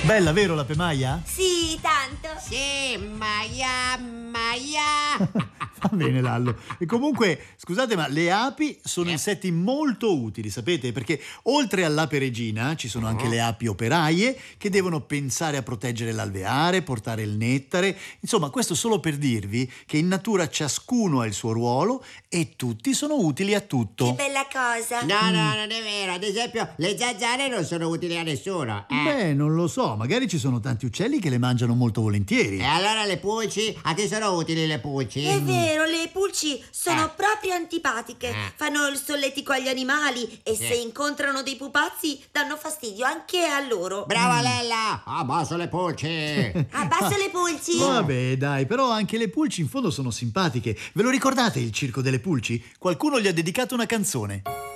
Bella, vero l'ape Maia? Sì, tanto. Sì, Maia. Va bene, Lallo. E comunque, scusate, ma le api sono insetti molto utili, sapete? Perché oltre all'ape regina ci sono anche le api operaie che devono pensare a proteggere l'alveare, portare il nettare. Insomma, questo solo per dirvi che in natura ciascuno ha il suo ruolo e tutti sono utili a tutto. Che bella cosa. No, non è vero. Ad esempio, le zanzare non sono utili a nessuno. Beh, non lo so, magari ci sono tanti uccelli che le mangiano molto volentieri. E allora le pulci? A chi sono utili le pulci? È vero, le pulci sono proprio antipatiche. Fanno il solletico agli animali e se incontrano dei pupazzi danno fastidio anche a loro. Brava Lella! Abbasso le pulci! Abbasso le pulci. Vabbè, dai, però anche le pulci in fondo sono simpatiche. Ve lo ricordate il circo delle pulci? Qualcuno gli ha dedicato una canzone.